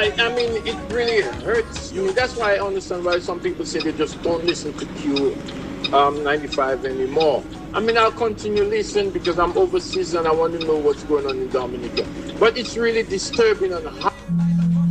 I mean, it really hurts me. That's why I understand why some people say they just don't listen to Q 95 anymore. I mean, I'll continue listening because I'm overseas and I want to know what's going on in Dominica. But it's really disturbing and